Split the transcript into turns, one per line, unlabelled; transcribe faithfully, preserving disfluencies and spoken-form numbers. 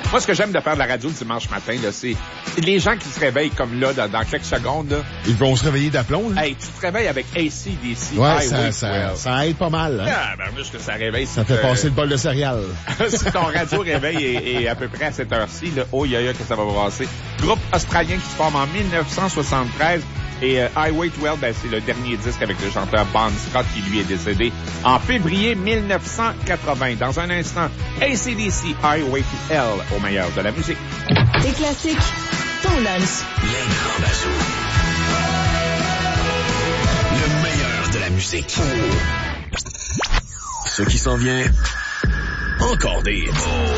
Moi, ce que j'aime de faire de la radio le dimanche matin, là, c'est les gens qui se réveillent comme là, dans, dans quelques secondes, là.
Ils vont se réveiller d'aplomb, là.
Hey, tu te réveilles avec A C D C.
Ouais, ça, ça, ça aide pas mal, hein.
Ah, ben, juste que ça réveille.
Ça fait
euh,
passer le bol de céréales.
si ton radio réveil est, est à peu près à cette heure-ci, là, oh, y'a, y'a, que ça va passer. Groupe australien qui se forme en dix-neuf cent soixante-treize. Et euh, Highway douze, ben, c'est le dernier disque avec le chanteur Bon Scott qui lui est décédé en février dix-neuf cent quatre-vingts. Dans un instant, A C D C Highway to Hell au meilleur de la musique.
Des classiques, ton lunch.
Les grands bazous. Le meilleur de la musique. Ce qui s'en vient, encore des hits.